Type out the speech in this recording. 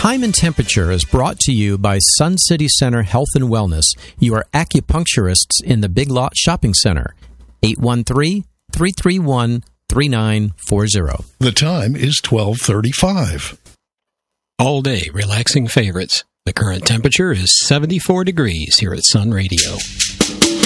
Time and Temperature is brought to you by Sun City Center Health and Wellness, your acupuncturists in the Big Lot Shopping Center. 813-331-3940. The time is 12:35. All day relaxing favorites. The current temperature is 74 degrees here at Sun Radio.